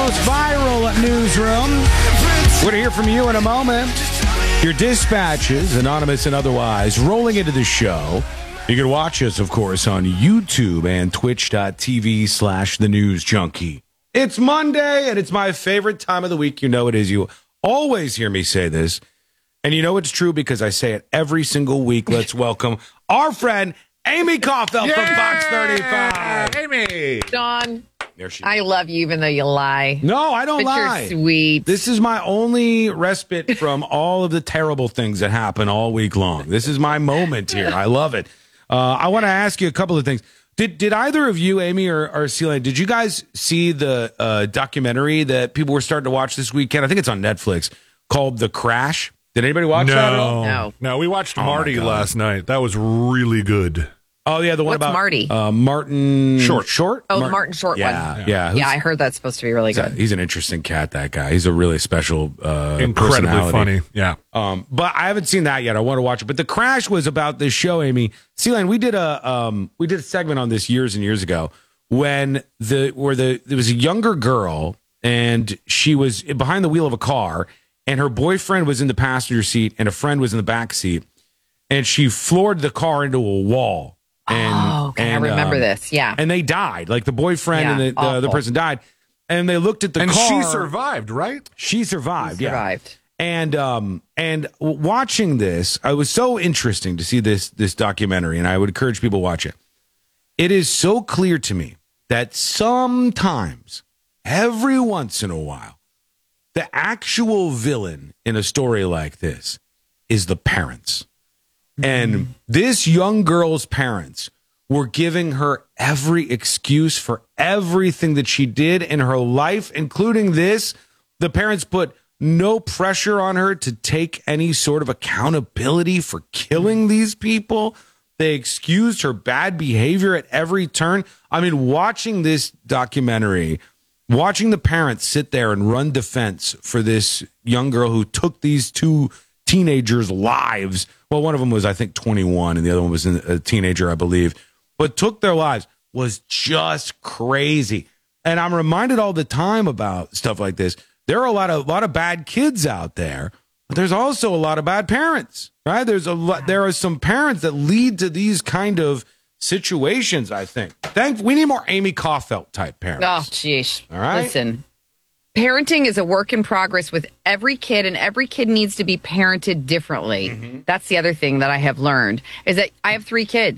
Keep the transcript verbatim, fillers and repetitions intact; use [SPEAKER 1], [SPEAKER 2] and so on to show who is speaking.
[SPEAKER 1] most viral newsroom. We're going to hear from you in a moment. Your dispatches, anonymous and otherwise, rolling into the show. You can watch us, of course, on YouTube and twitch.tv slash the news junkie. It's Monday, and it's my favorite time of the week. You know it is. You always hear me say this. And you know it's true because I say it every single week. Let's welcome our friend, Amy Kaufeld from Fox thirty-five.
[SPEAKER 2] Amy.
[SPEAKER 3] Dawn,
[SPEAKER 1] There she
[SPEAKER 3] I love you even though you lie.
[SPEAKER 1] No, I don't
[SPEAKER 3] but
[SPEAKER 1] lie.
[SPEAKER 3] You're sweet.
[SPEAKER 1] This is my only respite from all of the terrible things that happen all week long. This is my moment here. I love it. Uh, I want to ask you a couple of things. Did did either of you, Amy or, or Celine, did you guys see the uh, documentary that people were starting to watch this weekend? I think it's on Netflix, called The Crash. Did anybody watch
[SPEAKER 2] no,
[SPEAKER 1] that at all?
[SPEAKER 3] No.
[SPEAKER 2] No, we watched
[SPEAKER 1] Oh,
[SPEAKER 2] Marty
[SPEAKER 1] my God.
[SPEAKER 2] last night. That was really good.
[SPEAKER 1] Oh, yeah, the one
[SPEAKER 3] What's
[SPEAKER 1] about
[SPEAKER 3] Marty?
[SPEAKER 1] Uh, Martin
[SPEAKER 2] Short.
[SPEAKER 1] Short?
[SPEAKER 3] Oh, the
[SPEAKER 1] Martin,
[SPEAKER 3] Martin Short
[SPEAKER 1] yeah,
[SPEAKER 3] one.
[SPEAKER 1] Yeah,
[SPEAKER 3] Yeah, I heard that's supposed to be really good.
[SPEAKER 1] He's an interesting cat, that guy. He's a really special uh,
[SPEAKER 2] Incredibly
[SPEAKER 1] personality.
[SPEAKER 2] funny. Yeah.
[SPEAKER 1] Um, but I haven't seen that yet. I want to watch it. But The Crash was about this show, Amy. Celine, we did a um, we did a segment on this years and years ago when the where the there was a younger girl and she was behind the wheel of a car and her boyfriend was in the passenger seat and a friend was in the back seat and she floored the car into a wall. And,
[SPEAKER 3] oh, okay,
[SPEAKER 1] and,
[SPEAKER 3] I remember
[SPEAKER 1] um,
[SPEAKER 3] this. Yeah.
[SPEAKER 1] And they died. Like the boyfriend
[SPEAKER 3] Yeah,
[SPEAKER 1] and the, the other
[SPEAKER 3] awful.
[SPEAKER 1] person died. And they looked at the
[SPEAKER 2] And
[SPEAKER 1] car.
[SPEAKER 2] she survived, right?
[SPEAKER 1] She survived.
[SPEAKER 3] He
[SPEAKER 1] yeah.
[SPEAKER 3] survived.
[SPEAKER 1] And um and watching this, it was so interesting to see this this documentary, and I would encourage people to watch it. It is so clear to me that sometimes, every once in a while, the actual villain in a story like this is the parents. And this young girl's parents were giving her every excuse for everything that she did in her life, including this. The parents put no pressure on her to take any sort of accountability for killing these people. They excused her bad behavior at every turn. I mean, watching this documentary, watching the parents sit there and run defense for this young girl who took these two teenagers' lives. Well, one of them was, I think, twenty-one, and the other one was a teenager, I believe, but took their lives, was just crazy. And I'm reminded all the time about stuff like this. There are a lot of a lot of bad kids out there, but there's also a lot of bad parents, right? There's a lot, there are some parents that lead to these kind of situations, I think. Thank, we need more Amy Kaufeld type parents.
[SPEAKER 3] Oh, jeez.
[SPEAKER 1] All right.
[SPEAKER 3] Listen, parenting is a work in progress with every kid, and every kid needs to be parented differently. Mm-hmm. That's the other thing that I have learned, is that I have three kids.